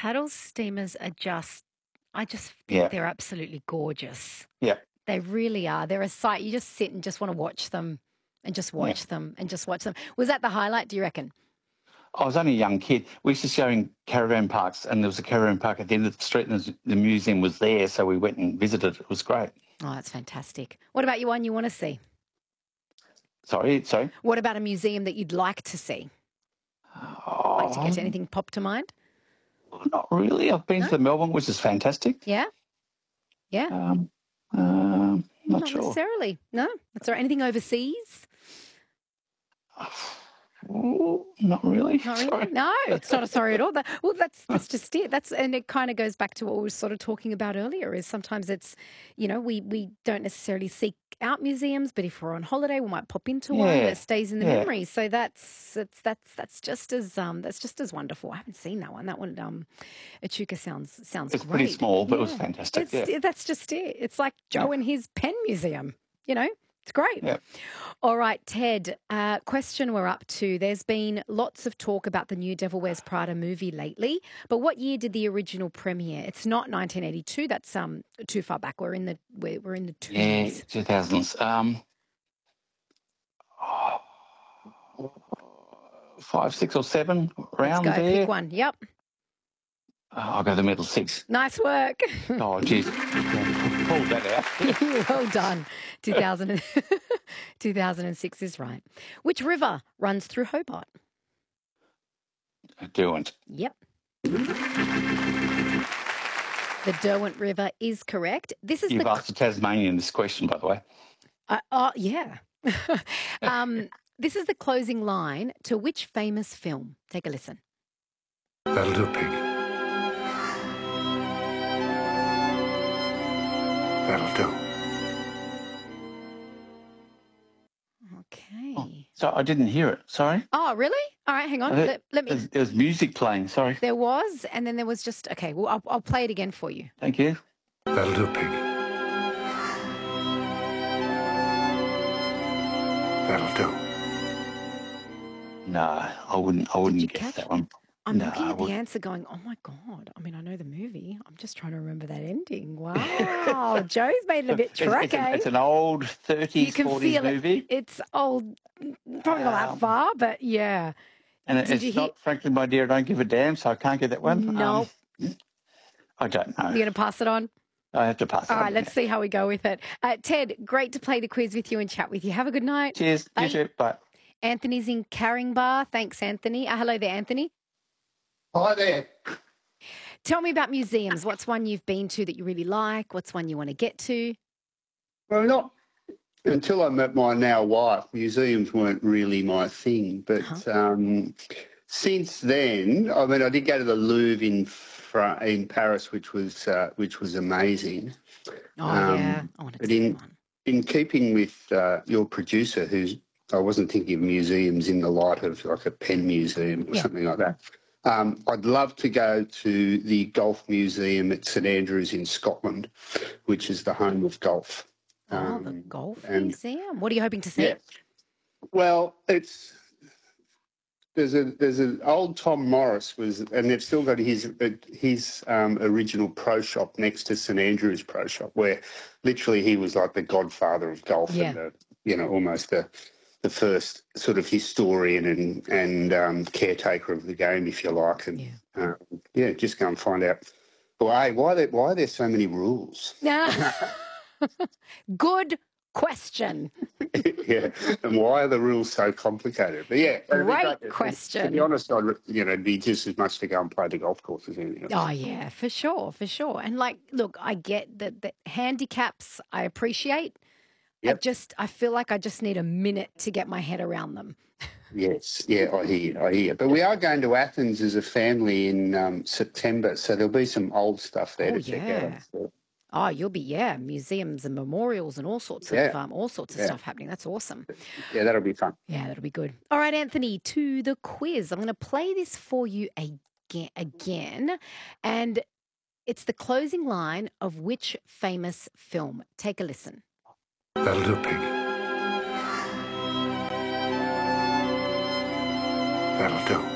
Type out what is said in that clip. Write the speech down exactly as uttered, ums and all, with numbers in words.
paddle steamers are just, I just think Yeah. they're absolutely gorgeous. Yeah. They really are. They're a sight. You just sit and just want to watch them and just Yeah. watch them and just watch them. Was that the highlight, do you reckon? I was only a young kid. We used to go in caravan parks, and there was a caravan park at the end of the street, and the museum was there, so we went and visited. It was great. Oh, that's fantastic. What about you, one you want to see? Sorry, sorry. What about a museum that you'd like to see? Like to get to Oh, anything pop to mind? not really. I've been No? to Melbourne, which is fantastic. Yeah? Yeah? Um, um, not Not sure. necessarily. No? That's all right. Anything overseas? Ooh, not really. Not really. Sorry. No, it's not a sorry at all. That, well, that's that's just it. That's and it kind of goes back to what we were sort of talking about earlier. Is sometimes it's, you know, we we don't necessarily seek out museums, but if we're on holiday, we might pop into one Yeah, that stays in the yeah. memory. So that's that's that's that's just as um that's just as wonderful. I haven't seen that one. That one, um, Echuca sounds sounds It's pretty great. small, but it was Yeah, fantastic. it's Yeah, that's just it. It's like yeah, Joe and his pen museum. You know, it's great. yeah. All right, Ted, uh, question we're up to. There's been lots of talk about the new Devil Wears Prada movie lately, but what year did the original premiere? It's not nineteen eighty-two. That's um too far back. We're in the we're, we're in the Yeah, twos. two thousands. Um, five, six, or seven, Let's around go. Pick there. one. Yep. Oh, I'll go the middle six. Nice work. Oh, geez. Pulled that out. Well done. two thousand, two thousand six is right. Which river runs through Hobart? Derwent. Yep. The Derwent River is correct. This is You've the asked a Tasmanian this question, by the way. Uh, oh, yeah. um, this is the closing line to which famous film? Take a listen. That'll do, pig. That'll do. Okay. Oh, so I didn't hear it. Sorry. Oh, really? All right, hang on. Uh, Let, let me. There's, there's music playing. Sorry. There was, and then there was just, okay, well, I'll, I'll play it again for you. Thank you. That'll do, pig. That'll do. No, I wouldn't. I Did wouldn't you guess catch that it? one. I'm No, looking I at the wouldn't. answer going, oh my God. I mean, I know the movie. I'm just trying to remember that ending. Wow. Joe's made it a bit It's, it's, an, tricky. it's an old You thirties, can forties feel it. movie, It's old, probably not that um, far, but yeah. and it, Did you it's hear? not, frankly, my dear, I don't give a damn, so I can't get that one. No. Um, I don't know. You're going to pass it on? I have to pass it All on. right, let's see how we go with it. Uh, Ted, great to play the quiz with you and chat with you. Have a good night. Cheers. Bye. You too. Bye. Anthony's in Caringbah. Thanks, Anthony. Uh, hello there, Anthony. Hi there. Tell me about museums. What's one you've been to that you really like? What's one you want to get to? Well, not until I met my now wife, museums weren't really my thing. Uh-huh. But um, since then, I mean, I did go to the Louvre in Fra- in Paris, which was uh, which was amazing. Oh, Um, yeah. I want to but see in one. in keeping with uh, your producer, who's I wasn't thinking of museums in the light of like a pen museum or Yeah. something like that. Um, I'd love to go to the Golf Museum at St Andrews in Scotland, which is the home of golf. Oh, the Um, Golf and Museum. What are you hoping to see? yeah, well, it's there's a there's an old Tom Morris was, and they've still got his his um, original pro shop next to St Andrews Pro Shop, where literally he was like the godfather of golf Yeah. and the, you know, almost the the first sort of historian and and um, caretaker of the game, if you like. And Yeah. uh, yeah, just go and find out. Well, hey, why there why are there so many rules? Yeah. Good question. Yeah, and why are the rules so complicated? But yeah, it'd be Great great to- To be question. honest, I'd you know it'd be just as much to go and play the golf course as anything else. Oh, yeah, for sure, for sure. And like, look, I get that the handicaps I appreciate. I Yep. just, I feel like I just need a minute to get my head around them. Yes, yeah, I hear, you, I hear. you. But we are going to Athens as a family in um, September, so there'll be some old stuff there Oh, to check yeah. out. So, Oh, you'll be, yeah, museums and memorials and all sorts of, yeah, um, all sorts of yeah, stuff happening. That's awesome. yeah, that'll be fun. Yeah, that'll be good. All right, Anthony, to the quiz. I'm going to play this for you again, again, and it's the closing line of which famous film? Take a listen. That'll do, pig. That'll do.